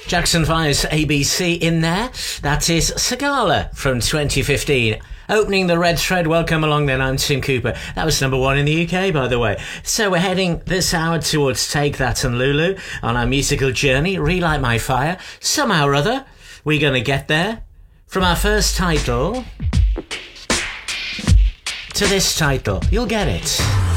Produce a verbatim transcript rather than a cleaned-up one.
Jackson five's A B C in there. That is Sagala from twenty fifteen. Opening the red thread, welcome along then, I'm Tim Cooper. That was number one in the U K, by the way. So we're heading this hour towards Take That and Lulu on our musical journey, Relight My Fire. Somehow or other, we're going to get there. From our first title to this title, you'll get it.